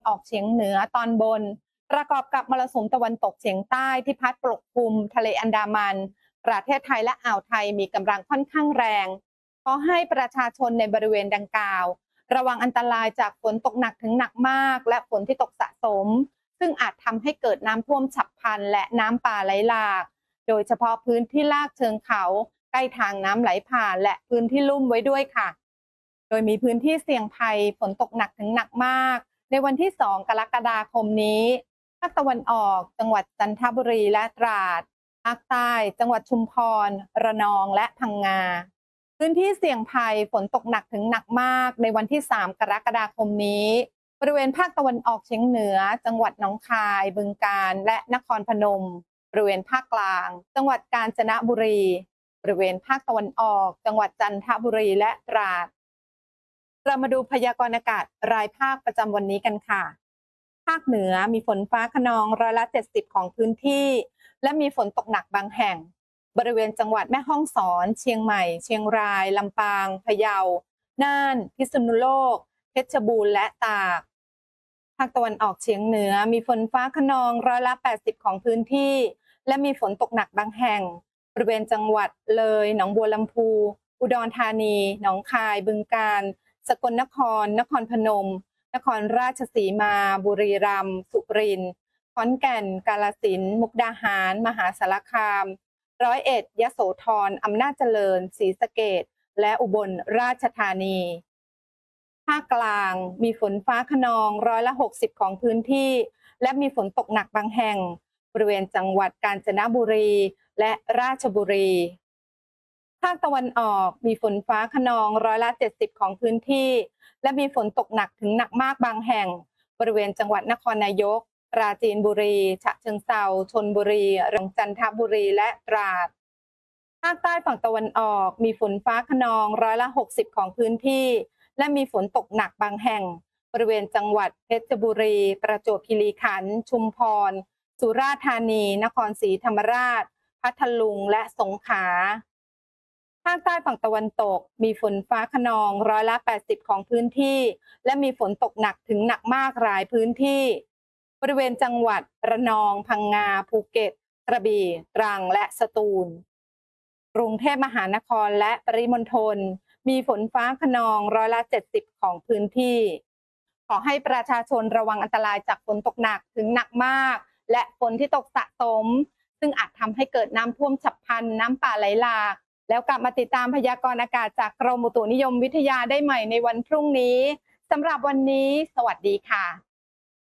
ออกเฉียงเหนือตอนบนประกอบกับมรสุมตะวันตกเฉียงใต้ที่พัดปกคลุมทะเลอันดามันประเทศไทยและอ่าวไทยมีกำลังค่อนข้างแรงขอให้ประชาชนในบริเวณดังกล่าวระวังอันตรายจากฝนตกหนักถึงหนักมากและฝนที่ตกสะสมซึ่งอาจทำให้เกิดน้ำท่วมฉับพลันและน้ำป่าไหลหลากโดยเฉพาะพื้นที่ลาดเชิงเขาใกล้ทางน้ำไหลผ่านและพื้นที่ลุ่มไว้ด้วยค่ะโดยมีพื้นที่เสี่ยงภัยฝนตกหนักถึงหนักมากในวันที่2กรกฎาคมนี้ภาคตะวันออกจังหวัดจันทบุรีและตราดภาคใต้จังหวัดชุมพรระนองและพังงาพื้นที่เสี่ยงภัยฝนตกหนักถึงหนักมากในวันที่3กรกฎาคมนี้บริเวณภาคตะวันออกเฉียงเหนือจังหวัดหนองคายบึงกาฬและนครพนมบริเวณภาคกลางจังหวัดกาญจนบุรีบริเวณภาคตะวันออกจังหวัดจันทบุรีและตราดเรามาดูพยากรณ์อากาศรายภาคประจำวันนี้กันค่ะภาคเหนือมีฝนฟ้าคะนอง70%ของพื้นที่และมีฝนตกหนักบางแห่งบริเวณจังหวัดแม่ฮ่องสอนเชียงใหม่เชียงรายลำปางพะเยาน่านพิษณุโลกเพชรบูรณ์และตากภาคตะวันออกเฉียงเหนือมีฝนฟ้าคะนอง80%ของพื้นที่และมีฝนตกหนักบางแห่งบริเวณจังหวัดเลยหนองบัวลำพูอุดรธานีหนองคายบึงกาฬสกลนครนครพนมนครราชสีมาบุรีรัมย์สุรินทร์ขอนแก่นกาฬสินธุ์มุกดาหารมหาสารคามร้อยเอ็ดยโสธรอำนาจเจริญศรีสะเกษและอุบลราชธานีภาคกลางมีฝนฟ้าคะนอง60%ของพื้นที่และมีฝนตกหนักบางแห่งบริเวณจังหวัดกาญจนบุรีและราชบุรีภาคตะวันออกมีฝนฟ้าคะนอง70%ของพื้นที่และมีฝนตกหนักถึงหนักมากบางแห่งบริเวณจังหวัดนครนายกปราจีนบุรีฉะเชิงเทราชลบุรีระยองจันทบุรีและตราดภาคใต้ฝั่งตะวันออกมีฝนฟ้าคะนอง60%ของพื้นที่และมีฝนตกหนักบางแห่งบริเวณจังหวัดเพชรบุรีประจวบคีรีขันธ์ชุมพรสุราษฎร์ธานีนครศรีธรรมราชพัทลุงและสงขลาภาคใต้ฝั่งตะวันตกมีฝนฟ้าคะนอง80%ของพื้นที่และมีฝนตกหนักถึงหนักมากหลายพื้นที่บริเวณจังหวัดระนองพังงาภูเก็ตกระบี่ตรังและสตูลกรุงเทพมหานครและปริมณฑลมีฝนฟ้าคะนอง70%ของพื้นที่ขอให้ประชาชนระวังอันตรายจากฝนตกหนักถึงหนักมากและฝนที่ตกสะสมซึ่งอาจทำให้เกิดน้ำท่วมฉับพลันน้ำป่าไหลหลากแล้วกลับมาติดตามพยากรณ์อากาศจากกรมอุตุนิยมวิทยาได้ใหม่ในวันพรุ่งนี้สำหรับวันนี้สวัสดีค่ะ